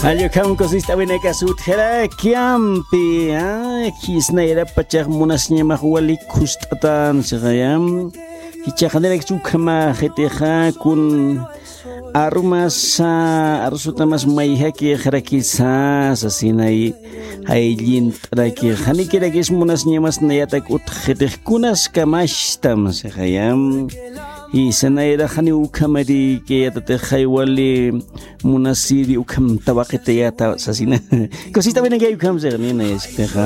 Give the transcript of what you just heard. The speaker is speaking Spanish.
Ayo kam kosista veneka suthera kiampi kisnaira pachak munasnya mahwali kustatan segayam kichakhanera chukama kheteja kun arusutamas maihaki kharakisa sasinai haylin traki khanikira kis munasnya mas nayatak ut khetekunas kamashtam segayam y sanaira khani ukamari que te khaywali munasiri ukam tabaqete ya ta sasina cosita ven que ukam se ni